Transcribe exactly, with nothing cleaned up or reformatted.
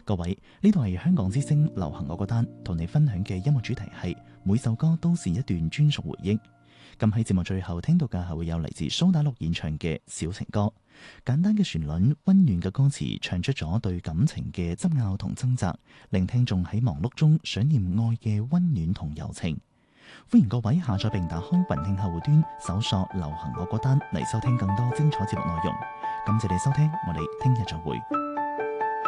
各位，呢度係香港之聲流行我歌單，同你分享嘅音樂主題係每首歌都是一段專屬回憶。咁喺節目最後聽到嘅係會有嚟自蘇打綠演唱嘅小情歌，簡單嘅旋律、溫暖嘅歌詞，唱出咗對感情嘅執拗同掙扎，令聽眾喺忙碌中想念愛嘅溫暖同柔情。歡迎各位下載並打開雲聽客戶端，搜索流行我歌單嚟收聽更多精彩節目內容。感謝你收聽，我哋聽日再會。